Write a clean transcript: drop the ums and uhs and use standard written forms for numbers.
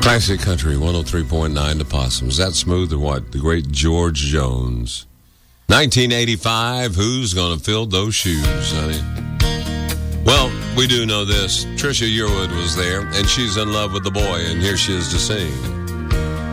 Classic Country 103.9 to Possums. That smooth or what? The great George Jones. 1985, who's going to fill those shoes, honey? Well, we do know this. Trisha Yearwood was there, and she's in love with the boy, and here she is to sing.